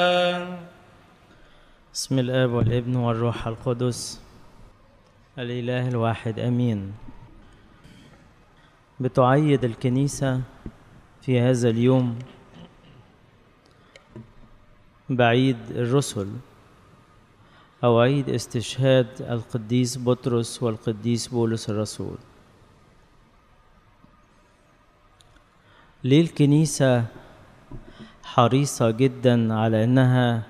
بسم الآب والابن والروح القدس الإله الواحد آمين. بتعيد الكنيسة في هذا اليوم بعيد الرسل أو عيد استشهاد القديس بطرس والقديس بولس الرسول. ليه الكنيسة حريصة جدا على أنها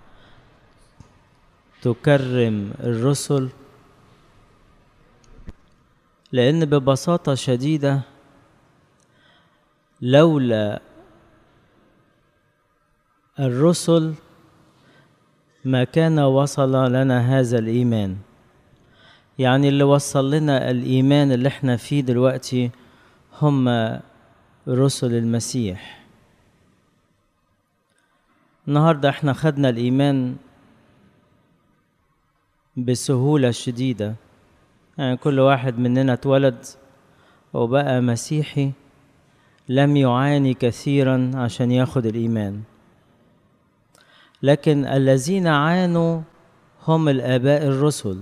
تكرم الرسل؟ لأن ببساطة شديدة لولا الرسل ما كان وصل لنا هذا الإيمان. يعني اللي وصل لنا الإيمان اللي احنا فيه دلوقتي هم رسل المسيح. النهاردة احنا خدنا الإيمان بسهولة شديدة، يعني كل واحد مننا اتولد وبقى مسيحي لم يعاني كثيرا عشان ياخد الإيمان، لكن الذين عانوا هم الآباء الرسل.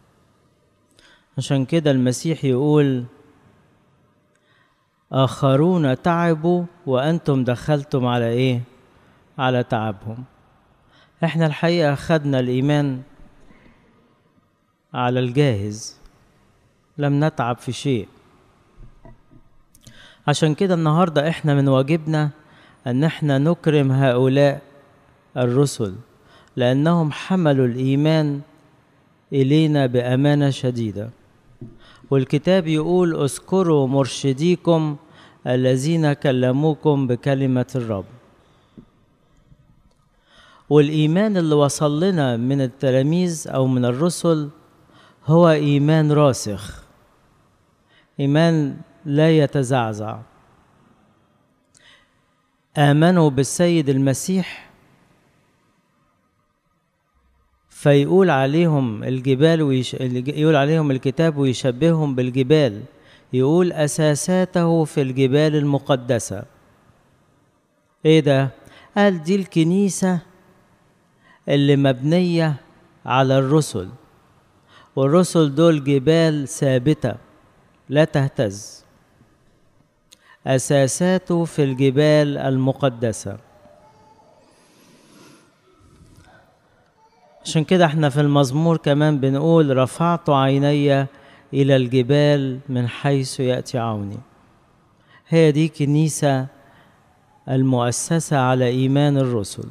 عشان كده المسيح يقول آخرون تعبوا وأنتم دخلتم على إيه؟ على تعبهم. احنا الحقيقة خدنا الإيمان على الجاهز، لم نتعب في شيء. عشان كده النهاردة احنا من واجبنا ان احنا نكرم هؤلاء الرسل، لأنهم حملوا الإيمان إلينا بأمانة شديدة. والكتاب يقول اذكروا مرشديكم الذين كلموكم بكلمة الرب. والإيمان اللي وصل لنا من التلاميذ أو من الرسل هو إيمان راسخ، إيمان لا يتزعزع. آمنوا بالسيد المسيح فيقول عليهم الجبال يقول عليهم الكتاب ويشبههم بالجبال، يقول أساساته في الجبال المقدسة. إيه ده؟ قال دي الكنيسة اللي مبنية على الرسل، والرسل دول جبال ثابتة لا تهتز، أساساته في الجبال المقدسة. عشان كده احنا في المزمور كمان بنقول رفعت عيني إلى الجبال من حيث يأتي عوني. هي دي كنيسة المؤسسة على إيمان الرسل.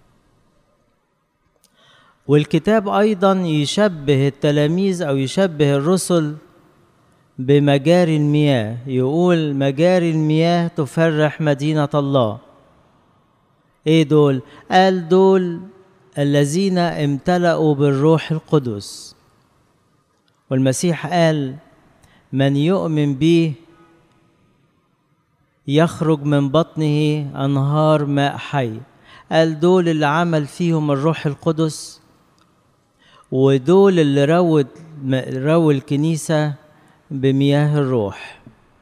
والكتاب أيضا يشبه التلاميذ أو يشبه الرسل بمجاري المياه، يقول مجاري المياه تفرح مدينة الله. ايه دول؟ قال دول الذين امتلأوا بالروح القدس. والمسيح قال من يؤمن به يخرج من بطنه أنهار ماء حي. قال دول اللي عمل فيهم الروح القدس، ودول اللي رووا الكنيسة بمياه الروح.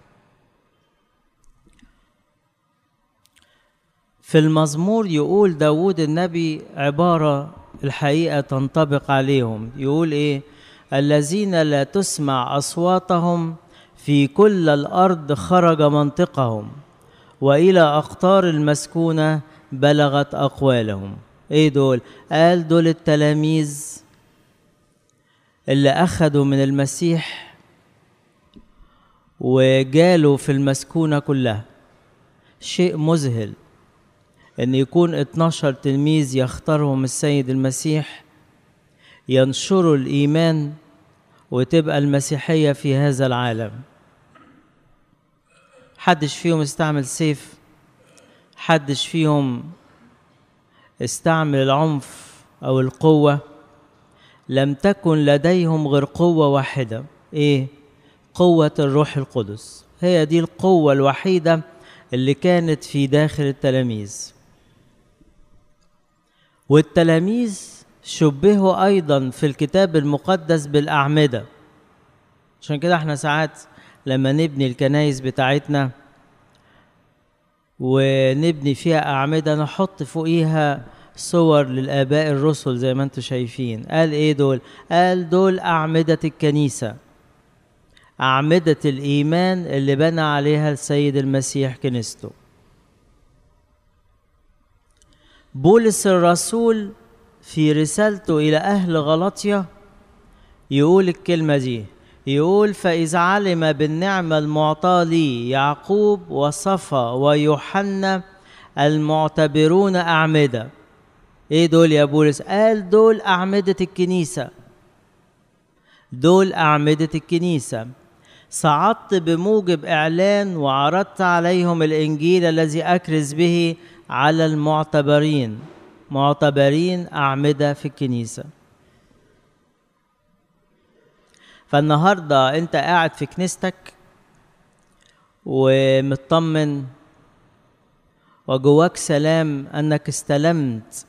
في المزمور يقول داود النبي عبارة الحقيقة تنطبق عليهم، يقول ايه؟ الذين لا تسمع أصواتهم في كل الأرض خرج منطقهم، وإلى أقطار المسكونة بلغت أقوالهم. ايه دول؟ قال دول التلاميذ اللي أخذوا من المسيح وجالوا في المسكونة كلها. شيء مذهل أن يكون 12 تلميذ يختارهم السيد المسيح ينشروا الإيمان وتبقى المسيحية في هذا العالم. حدش فيهم استعمل سيف، حدش فيهم استعمل العنف أو القوة. لم تكن لديهم غير قوة واحدة، إيه؟ قوة الروح القدس. هي دي القوة الوحيدة اللي كانت في داخل التلاميذ. والتلاميذ شبهوا أيضا في الكتاب المقدس بالأعمدة. عشان كده احنا ساعات لما نبني الكنايس بتاعتنا ونبني فيها أعمدة نحط فوقيها صور للآباء الرسل زي ما انتم شايفين. قال ايه دول؟ قال دول أعمدة الكنيسة، أعمدة الإيمان اللي بنى عليها السيد المسيح كنيسته. بولس الرسول في رسالته إلى أهل غلاطيا يقول الكلمة دي، يقول: فإذا علم بالنعمة المعطاة لي يعقوب وصفا ويوحنا المعتبرون أعمدة. إيه دول يا بولس؟ قال دول أعمدة الكنيسة، دول أعمدة الكنيسة. صعدت بموجب إعلان وعرضت عليهم الإنجيل الذي أكرز به على المعتبرين، معتبرين أعمدة في الكنيسة. فالنهاردة أنت قاعد في كنيستك ومطمن وجواك سلام أنك استلمت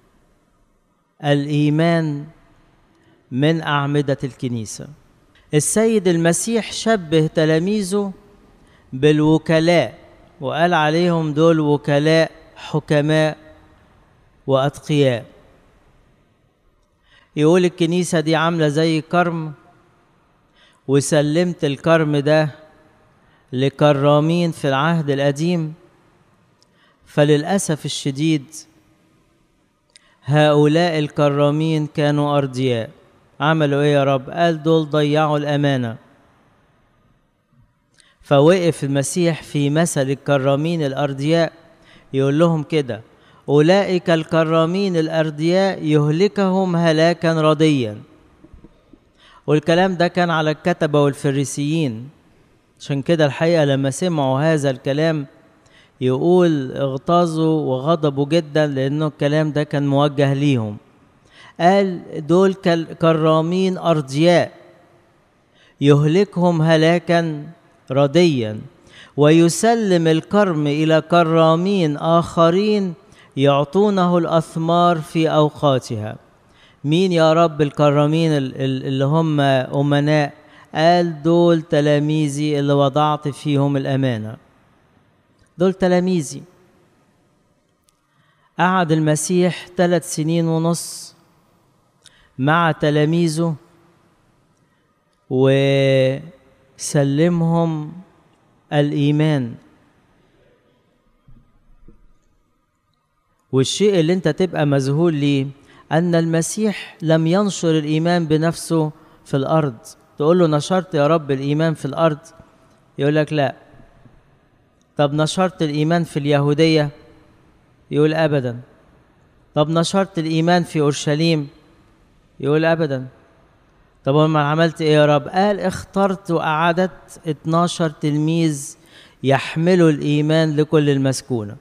الإيمان من أعمدة الكنيسة. السيد المسيح شبه تلاميذه بالوكلاء وقال عليهم دول وكلاء حكماء وأتقياء. يقول الكنيسة دي عاملة زي كرم، وسلمت الكرم ده لكرامين في العهد القديم، فللأسف الشديد هؤلاء الكرامين كانوا أردياء. عملوا ايه يا رب؟ قال دول ضيعوا الأمانة. فوقف المسيح في مثل الكرامين الأردياء يقول لهم كده: أولئك الكرامين الأردياء يهلكهم هلاكا رديا. والكلام ده كان على الكتبة والفريسيين. عشان كده الحقيقة لما سمعوا هذا الكلام يقول اغتاظوا وغضبوا جدا، لأنه الكلام ده كان موجه ليهم. قال دول كرامين أردياء يهلكهم هلاكا رديا، ويسلم الكرم إلى كرامين آخرين يعطونه الأثمار في أوقاتها. مين يا رب الكرامين اللي هم أمناء؟ قال دول تلاميذي اللي وضعت فيهم الأمانة، دول تلاميذي. قعد المسيح 3 سنين ونص مع تلاميذه وسلمهم الإيمان. والشيء اللي انت تبقى مذهول ليه أن المسيح لم ينشر الإيمان بنفسه في الأرض. تقول له نشرت يا رب الإيمان في الأرض؟ يقول لك لا. طب نشرت الإيمان في اليهودية؟ يقول أبدا. طب نشرت الإيمان في أورشليم؟ يقول أبدا. طب ما عملت إيه يا رب؟ قال اخترت وأعددت 12 تلميذ يحملوا الإيمان لكل المسكونة.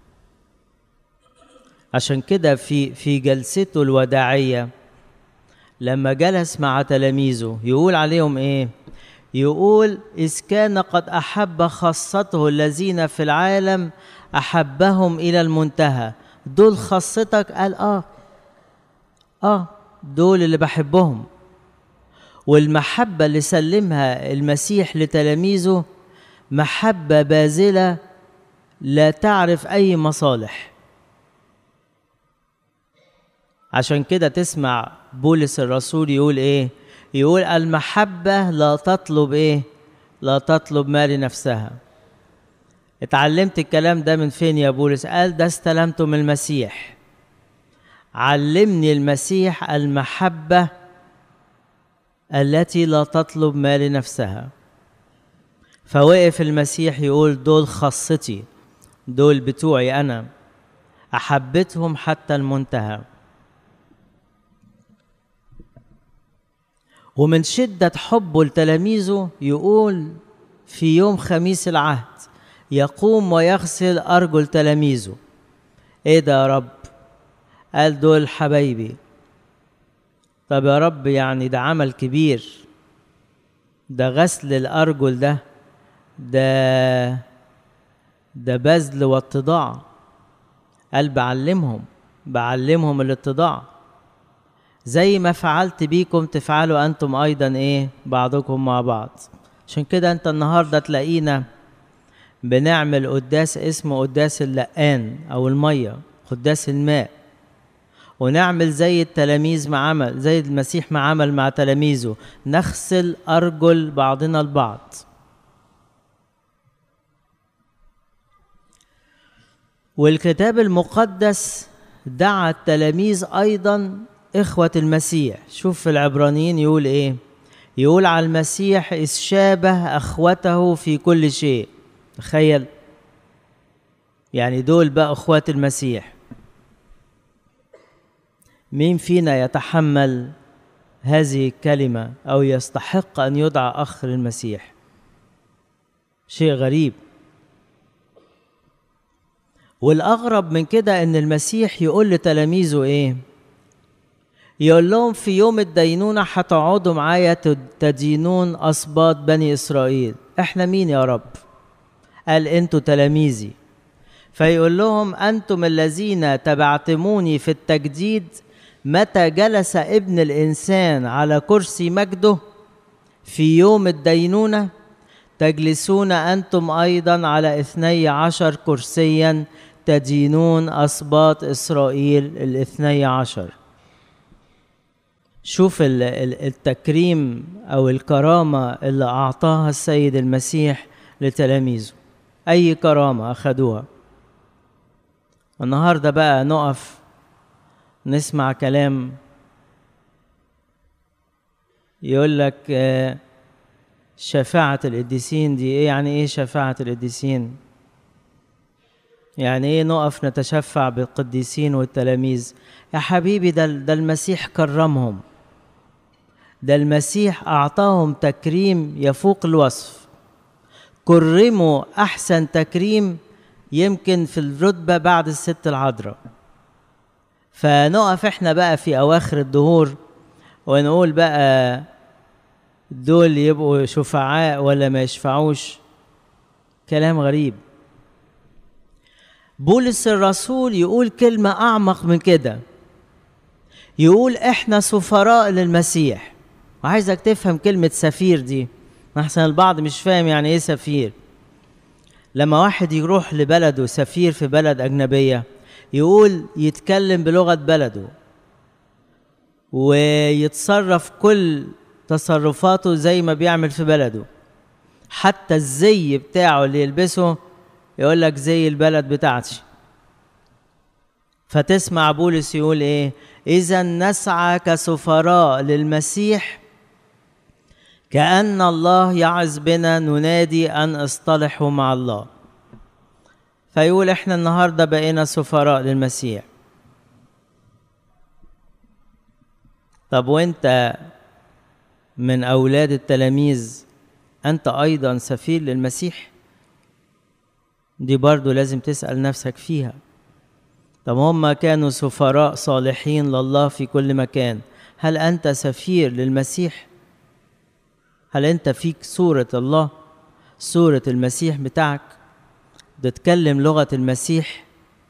عشان كده في جلسته الوداعية لما جلس مع تلاميذه يقول عليهم إيه؟ يقول إذ كان قد أحب خاصته الذين في العالم أحبهم إلى المنتهى. دول خاصتك؟ قال دول اللي بحبهم. والمحبة اللي سلمها المسيح لتلاميذه محبة باذلة لا تعرف أي مصالح. عشان كده تسمع بولس الرسول يقول إيه؟ يقول المحبة لا تطلب إيه؟ لا تطلب ما لنفسها. اتعلمت الكلام ده من فين يا بولس؟ قال ده استلمته من المسيح. علمني المسيح المحبة التي لا تطلب ما لنفسها. فوقف المسيح يقول دول خاصتي، دول بتوعي أنا، أحبتهم حتى المنتهى. ومن شدة حبه لتلاميذه يقول في يوم خميس العهد يقوم ويغسل أرجل تلاميذه. إيه ده يا رب؟ قال دول حبايبي. طب يا رب يعني ده عمل كبير، ده غسل الأرجل ده بذل واتضاع. قال بعلمهم الاتضاع، زي ما فعلت بيكم تفعلوا أنتم أيضا إيه؟ بعضكم مع بعض. عشان كده أنت النهاردة تلاقينا بنعمل قداس اسمه قداس اللقان أو المية، قداس الماء. ونعمل زي التلاميذ ما عمل، زي المسيح ما عمل مع تلاميذه، نغسل أرجل بعضنا البعض. والكتاب المقدس دعا التلاميذ أيضا إخوة المسيح. شوف في العبرانيين يقول إيه؟ يقول على المسيح إذ شابه أخوته في كل شيء. تخيل، يعني دول بقى أخوات المسيح. مين فينا يتحمل هذه الكلمة أو يستحق أن يدعى أخ للمسيح؟ شيء غريب. والأغرب من كده إن المسيح يقول لتلاميذه إيه؟ يقول لهم في يوم الدينونة هتقعدوا معايا تدينون أسباط بني إسرائيل. إحنا مين يا رب؟ قال أنتوا تلاميذي. فيقول لهم أنتم الذين تبعتموني في التجديد، متى جلس ابن الإنسان على كرسي مجده في يوم الدينونة تجلسون أنتم أيضا على 12 كرسيا تدينون أسباط إسرائيل 12. شوف التكريم أو الكرامة اللي أعطاها السيد المسيح لتلاميذه. أي كرامة أخذوها. النهاردة بقى نقف نسمع كلام يقول لك شفاعة القديسين دي إيه؟ يعني إيه شفاعة القديسين؟ يعني إيه نقف نتشفع بالقديسين والتلاميذ؟ يا حبيبي ده المسيح كرمهم، ده المسيح أعطاهم تكريم يفوق الوصف. كرموا أحسن تكريم يمكن في الرتبة بعد الست العذراء. فنقف إحنا بقى في أواخر الدهور ونقول بقى دول يبقوا شفعاء ولا ما يشفعوش؟ كلام غريب. بولس الرسول يقول كلمة أعمق من كده، يقول إحنا سفراء للمسيح. وعايزك تفهم كلمة سفير دي، أحسن البعض مش فاهم يعني إيه سفير. لما واحد يروح لبلده سفير في بلد أجنبية، يقول يتكلم بلغة بلده ويتصرف كل تصرفاته زي ما بيعمل في بلده. حتى الزي بتاعه اللي يلبسه يقول لك زي البلد بتاعتي. فتسمع بولس يقول ايه؟ إذا نسعى كسفراء للمسيح كأن الله يعظ بنا ننادي أن اصطلحوا مع الله. فيقول احنا النهاردة بقينا سفراء للمسيح. طب وانت من أولاد التلاميذ أنت أيضا سفير للمسيح؟ دي برضو لازم تسأل نفسك فيها. طب هم كانوا سفراء صالحين لله في كل مكان، هل أنت سفير للمسيح؟ هل أنت فيك صورة الله، صورة المسيح بتاعك؟ بتتكلم لغة المسيح؟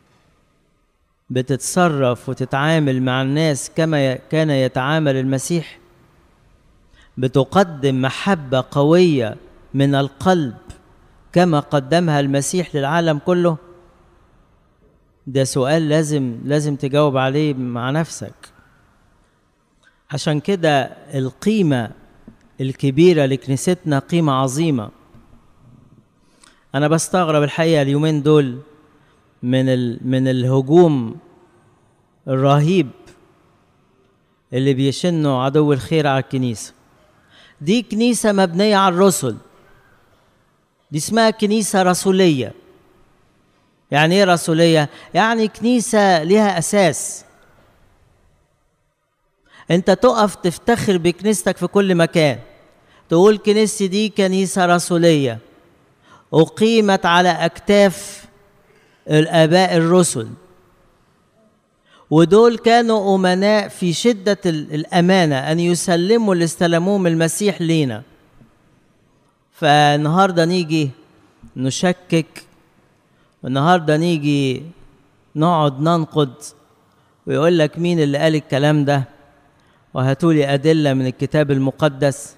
بتتصرف وتتعامل مع الناس كما كان يتعامل المسيح؟ بتقدم محبة قوية من القلب كما قدمها المسيح للعالم كله؟ ده سؤال لازم تجاوب عليه مع نفسك. عشان كده القيمة الكبيرة لكنيستنا قيمة عظيمة. أنا بستغرب الحقيقة اليومين دول من الهجوم الرهيب اللي بيشنوا عدو الخير على الكنيسة. دي كنيسة مبنية على الرسل، دي اسمها كنيسة رسولية. يعني ايه رسولية؟ يعني كنيسة لها أساس. انت تقف تفتخر بكنيستك في كل مكان، تقول كنيستي دي كنيسة رسولية أقيمت على أكتاف الآباء الرسل، ودول كانوا أمناء في شدة الأمانة أن يسلموا اللي استلموه من المسيح لينا. فالنهاردة نيجي نشكك، والنهاردة نيجي نقعد ننقد ويقول لك مين اللي قال الكلام ده، وهاتولي أدلة من الكتاب المقدس.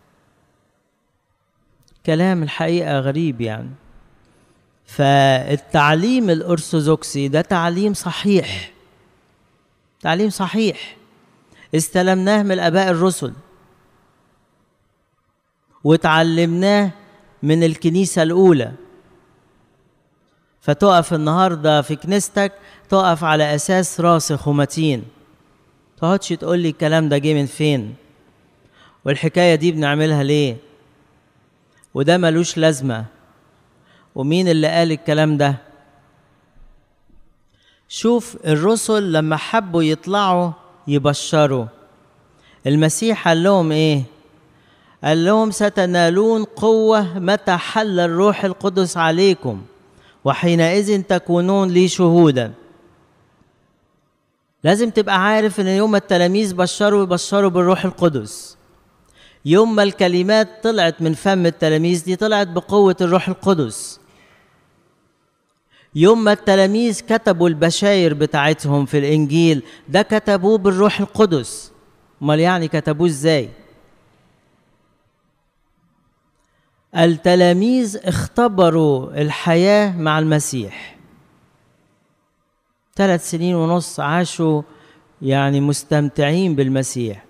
كلام الحقيقة غريب يعني. فالتعليم الأرثوذكسي ده تعليم صحيح، تعليم صحيح استلمناه من الآباء الرسل وتعلمناه من الكنيسة الأولى. فتقف النهاردة في كنيستك تقف على أساس راسخ ومتين، تقعدش تقول لي الكلام ده جه من فين، والحكاية دي بنعملها ليه، وده ملوش لازمة، ومين اللي قال الكلام ده. شوف الرسل لما حبوا يطلعوا يبشروا، المسيح قال لهم ايه؟ قال لهم ستنالون قوة متى حل الروح القدس عليكم وحينئذ تكونون لي شهودا. لازم تبقى عارف ان يوم التلاميذ يبشروا بالروح القدس، يوم ما الكلمات طلعت من فم التلاميذ دي طلعت بقوة الروح القدس. يوم ما التلاميذ كتبوا البشاير بتاعتهم في الإنجيل ده كتبوه بالروح القدس. امال يعني كتبوه ازاي؟ التلاميذ اختبروا الحياة مع المسيح، 3 سنين ونص عاشوا يعني مستمتعين بالمسيح،